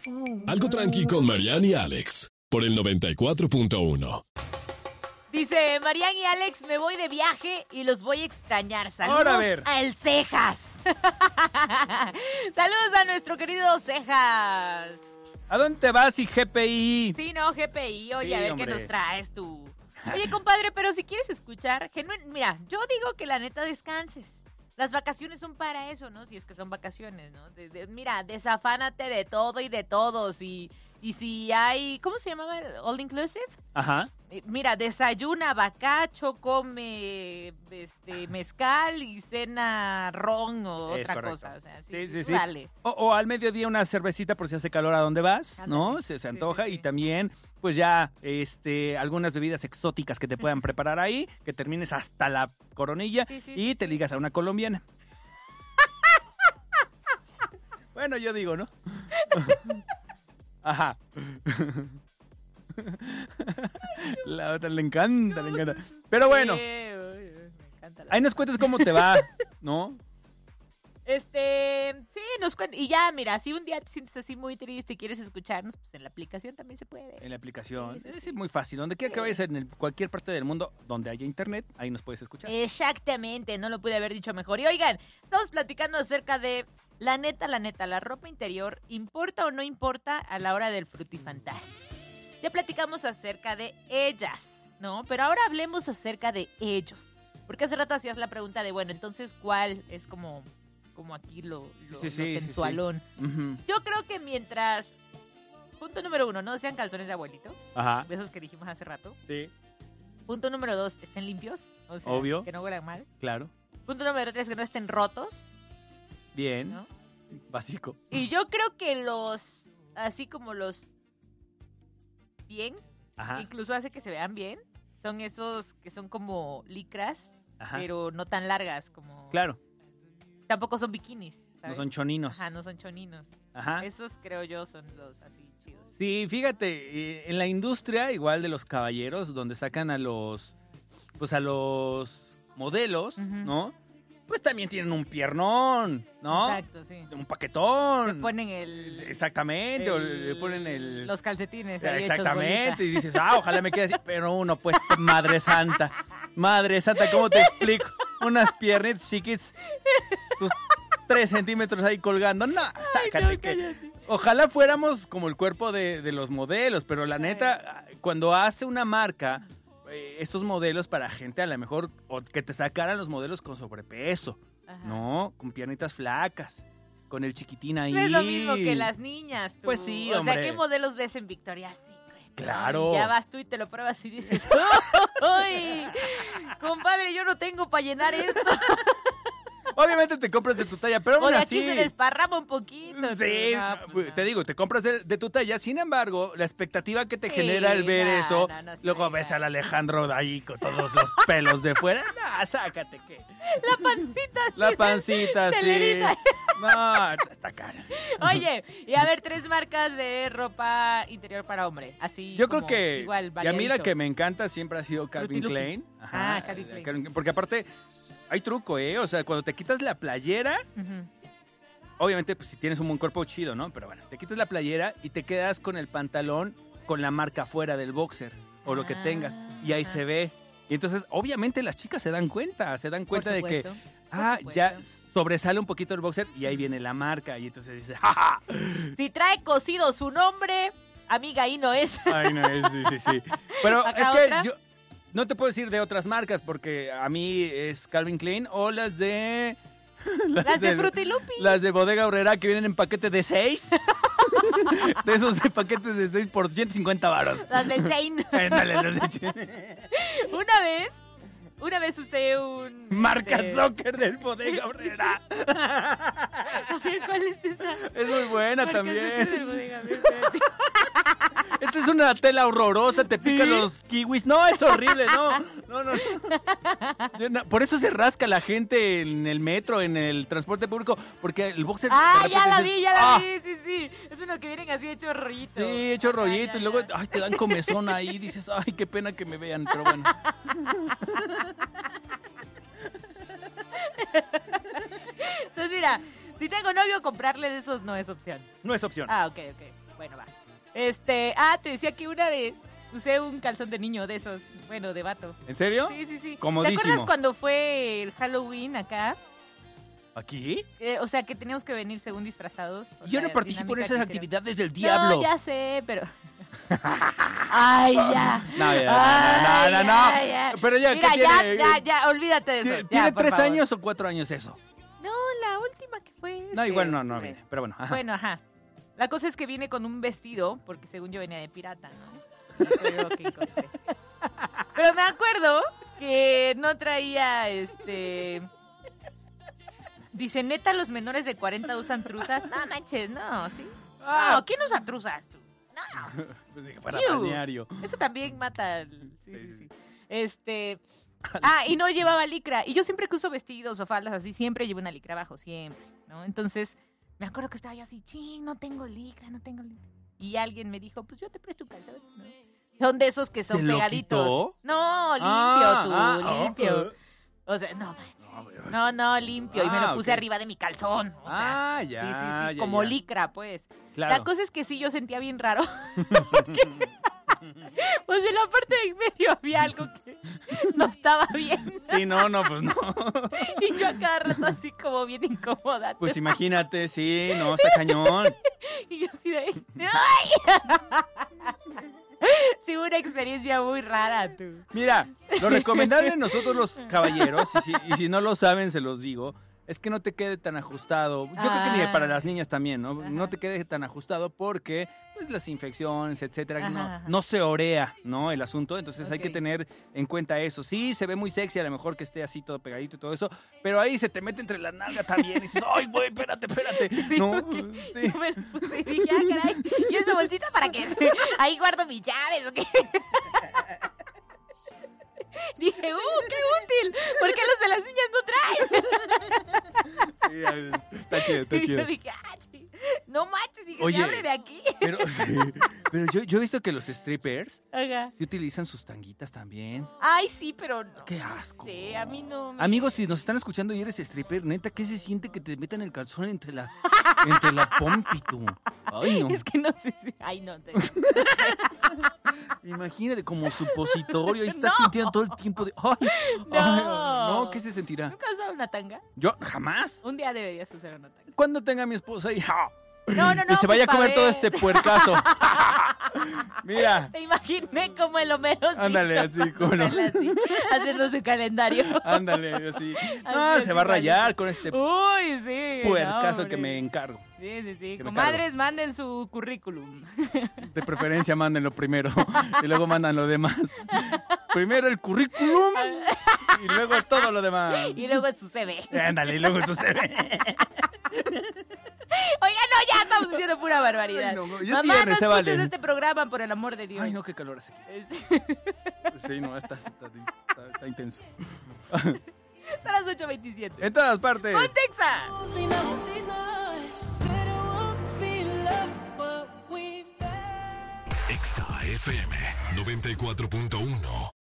Algo tranqui con Marianne y Alex, por el 94.1. Dice Marianne y Alex, me voy de viaje y los voy a extrañar. Saludos Ahora a ver. a El Cejas. Saludos a nuestro querido Cejas. ¿A dónde te vas y GPI? Sí, no, GPI. Oye, Sí, a ver hombre. qué nos traes tú. Oye, compadre, pero si quieres escuchar, mira, yo digo que la neta descanses. Las vacaciones son para eso, ¿no? Si es que son vacaciones, ¿no? Mira, desafánate de todo y de todos. Y si hay, ¿cómo se llamaba? All inclusive. Ajá. Mira, desayuna bacacho, come mezcal y cena ron o Es otra correcto. cosa. O sea, Sí. Dale. O al mediodía una cervecita por si hace calor a donde vas, ¿no? Ándale. Se Sí, antoja. sí, sí. Y también, pues ya, algunas bebidas exóticas que te puedan preparar ahí, que termines hasta la coronilla Sí, sí, y sí, te sí. ligas a una colombiana. Bueno, yo digo, ¿no? Ajá. La otra le encanta. Pero bueno, Me encanta la... ahí nos cuentas cómo te va, ¿no? Sí, nos cuenta. Y ya, mira, si un día te sientes así muy triste y quieres escucharnos, pues en la aplicación también se puede. En la aplicación. Sí. Es muy fácil. Donde quiera que vayas, cualquier parte del mundo donde haya internet, ahí nos puedes escuchar. Exactamente, no lo pude haber dicho mejor. Y oigan, estamos platicando acerca de la neta, la ropa interior, ¿importa o no importa a la hora del frutifantástico? Ya platicamos acerca de ellas, ¿no? Pero ahora hablemos acerca de ellos. Porque hace rato hacías la pregunta de, bueno, entonces, ¿cuál es como aquí lo sensualón? Ujú. Yo creo que mientras, punto número 1, no sean calzones de abuelito, Ajá. de esos que dijimos hace rato. Sí, Punto número 2, estén limpios, o sea, Obvio. que no huelan mal. claro. Punto número 3, que no estén rotos, Bien. ¿no? Básico. Y yo creo que así como los bien, Ajá. incluso hace que se vean bien, son esos que son como licras, Ajá. pero no tan largas como... Claro. Tampoco son bikinis, No ¿sabes? son choninos. Ajá, no son choninos. Ajá. Esos creo yo son los así chidos. Sí, fíjate, en la industria, igual de los caballeros, donde sacan a los modelos, Ujú. ¿no? Pues también tienen un piernón, ¿no? Exacto, sí. Un paquetón. Le ponen el... Exactamente, o le ponen el... Los calcetines ahí hechos Exactamente, bolita. y dices, ojalá me quede así. Pero uno, pues, Madre Santa, ¿cómo te explico? Unas piernitas chiquitas, tus 3 centímetros ahí colgando. No, sácate no, cállate. Ojalá fuéramos como el cuerpo de los modelos, pero la neta, cuando hace una marca estos modelos para gente a lo mejor, o que te sacaran los modelos con sobrepeso, Ajá. ¿no? Con piernitas flacas, con el chiquitín ahí. No es lo mismo que las niñas, tú. Pues sí, O sea, hombre. ¿qué modelos ves en Victoria's Secret? Claro. Y ya vas tú y te lo pruebas y dices, ¡ay! Compadre, yo no tengo para llenar esto. Obviamente te compras de tu talla, pero O aún de así... aquí se desparrama un poquito. Sí, No, pues no. te digo, te compras de tu talla. Sin embargo, la expectativa que te genera el ver eso, no se luego diga. ves al Alejandro de ahí con todos los pelos de fuera. No, sácate que. La pancita. La pancita, Se sí. le eriza. No, está cara. Oye, y a ver, 3 marcas de ropa interior para hombre. Así Yo creo como que. igual, Y a mí la variadito. que me encanta siempre ha sido Calvin Fruity Klein. Loopies. Ajá. Calvin Klein. Porque aparte, hay truco, ¿eh? O sea, cuando te quitas la playera. Ujú. Obviamente, pues si tienes un buen cuerpo chido, ¿no? Pero bueno, te quitas la playera y te quedas con el pantalón con la marca fuera del boxer o lo que tengas. Y ahí ajá. se ve. Y entonces, obviamente, las chicas se dan cuenta de que, supuesto, ya supuesto. sobresale un poquito el boxer y ahí viene la marca. Y entonces dices, ¡ja, ja! Si trae cosido su nombre, amiga, ahí no es. Ay, no, sí. Pero ¿Acá es que otra? yo no te puedo decir de otras marcas porque a mí es Calvin Klein o las de... Las de Fruity Loopies. Las de Bodega Aurrera que vienen en paquete de 6. De esos de paquetes de 6 por 150 varos. Las del Chain. Ándale, las de Una vez usé un... Marca Soccer del Bodega Aurrera. A ver, ¿cuál es esa? Es muy buena Marca Soccer del también. Bodega, a ver, espérate. Esta es una tela horrorosa, te pica los kiwis. No, es horrible, no. Por eso se rasca la gente en el metro, en el transporte público, porque el boxer... Ah, de ya repente la dices, vi, ya la vi, sí. Es uno que vienen así hecho rollito. Sí, hecho Ajá, rollito ya, y luego ya. ay, te dan comezón ahí, dices, ay, qué pena que me vean, pero bueno. Entonces, mira, Si tengo novio, comprarle de esos no es opción. No es opción. Ah, ok. Bueno, va. Te decía que una vez usé un calzón de niño de esos, bueno, de vato. ¿En serio? Sí. Comodísimo. ¿Te acuerdas cuando fue el Halloween acá? ¿Aquí? O sea, que teníamos que venir según disfrazados. Yo no participo en esas actividades del diablo. No, ya sé, pero... Ay, ya. No. Ya. Pero ya, Mira, ¿qué tiene? ya, olvídate de eso. ¿Tiene ya, por 3 favor. años o 4 años eso? No, la última que fue... No, igual no viene, pero bueno. Ajá. Bueno, ajá. La cosa es que viene con un vestido, porque según yo venía de pirata, ¿no? No fue lo que encontré. Pero me acuerdo que no traía, Dice, ¿neta los menores de 40 usan truzas? No manches, no, ¿sí? No, ¿quién usa truzas tú? No. Pues dije, para Iu. balneario. Eso también mata al... Sí. Y no llevaba licra. Y yo siempre que uso vestidos o faldas así, siempre llevo una licra abajo, siempre, ¿no? Entonces, me acuerdo que estaba yo así, no tengo licra. Y alguien me dijo, pues yo te presto un calzón, ¿no? Son de esos que son ¿Te lo pegaditos. quitó? No, limpio, limpio. Oh. O sea, no, no, limpio. Y me lo puse ok. arriba de mi calzón. O sea, ya. sí, como ya. licra, pues. Claro. La cosa es que sí, yo sentía bien raro. Porque, pues en la parte de en medio había algo que no estaba bien. Sí, no, pues no. Y yo a cada rato así como bien incómoda. Pues imagínate, sí, no, está cañón. Y yo así de... ¡Ay! Sí, una experiencia muy rara, tú. Mira, lo recomendable nosotros los caballeros, y si no lo saben, se los digo, es que no te quede tan ajustado. Yo creo que ni para las niñas también, ¿no? Ajá. No te quede tan ajustado porque pues las infecciones, etcétera, Ajá. no se orea, ¿no? El asunto, entonces hay que Ok. tener en cuenta eso. Sí, se ve muy sexy, a lo mejor que esté así todo pegadito y todo eso, pero ahí se te mete entre la nalga también y dices, ¡ay, güey, espérate! No, sí. Yo me lo puse y dije, caray, ¿y esa bolsita para qué? Ahí guardo mis llaves, ¿o qué? Dije, qué útil, ¿por qué los de las niñas no traen? Sí, está chido, está Y chido. yo dije, no manches, dije, Oye, se abre de aquí. Pero yo he visto que los strippers Ajá. sí utilizan sus tanguitas también. Ay, sí, pero no. ¡Qué asco! Sí, a mí no me... Amigos, si nos están escuchando y eres stripper, neta, ¿qué se siente que te metan el calzón entre la pompi, tú? Ay, no. Es que no sé si... Ay, no. Imagínate como supositorio, ahí estás No. sintiendo todo el tiempo de... ¡Ay! No, ¿qué se sentirá? ¿Nunca has usado una tanga? Yo, jamás. Un día deberías usar una tanga. Cuando tenga a mi esposa y... No, y se vaya a pues, comer pa' todo ver. este puercazo. Mira. Te imaginé como el Homero Ándale, Simpson, así, como no. así, haciendo su calendario. Ándale, así. No, Así, se va a así, rayar así. con este Uy, sí. puercaso no, que me hombre. encargo. Sí. que me Comadres, manden su currículum. De preferencia, mándenlo primero y luego mandan lo demás. Primero el currículum y luego todo lo demás. Y luego su CV. Ándale, y luego eso se ve. Oiga, no, ya estamos diciendo pura barbaridad. Ay, no, ya es Mamá, viernes, no se escuches vale. este programa, por el amor de Dios. Ay, no, qué calor hace. Sí, no, está intenso. Son las 8:27. En todas partes. ¡Pontexa! Exa FM 94.1.